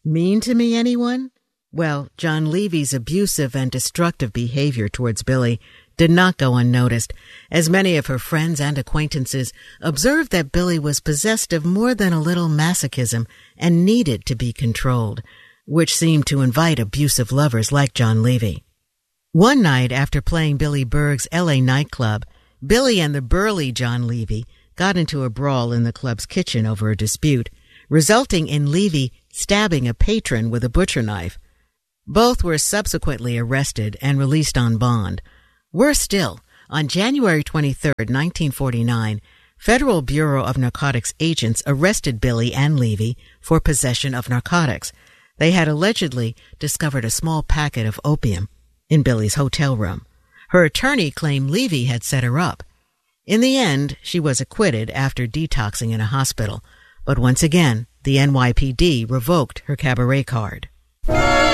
Mean to me, anyone? Well, John Levy's abusive and destructive behavior towards Billy did not go unnoticed, as many of her friends and acquaintances observed that Billy was possessed of more than a little masochism and needed to be controlled, which seemed to invite abusive lovers like John Levy. One night after playing Billy Berg's L.A. nightclub, Billy and the burly John Levy got into a brawl in the club's kitchen over a dispute, resulting in Levy stabbing a patron with a butcher knife. Both were subsequently arrested and released on bond. Worse still, on January 23, 1949, Federal Bureau of Narcotics agents arrested Billy and Levy for possession of narcotics. They had allegedly discovered a small packet of opium in Billy's hotel room. Her attorney claimed Levy had set her up. In the end, she was acquitted after detoxing in a hospital. But once again, the NYPD revoked her cabaret card.